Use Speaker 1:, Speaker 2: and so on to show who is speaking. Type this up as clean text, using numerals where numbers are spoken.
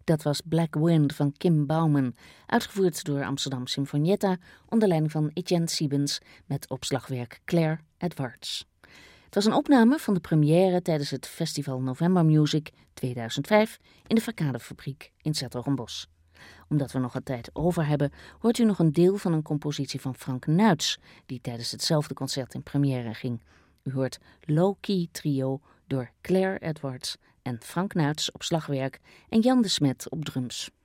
Speaker 1: Dat was Black Wind van Kim Bauman, uitgevoerd door Amsterdam Sinfonietta onder leiding van Etienne Siebens met op slagwerk Claire Edwards. Het was een opname van de première tijdens het festival November Music 2005 in de Verkadefabriek in 's-Hertogenbosch. Omdat we nog wat tijd over hebben, hoort u nog een deel van een compositie van Frank Nuits, die tijdens hetzelfde concert in première ging. U hoort Low Key Trio door Claire Edwards en Frank Nuits op slagwerk en Jan de Smet op drums.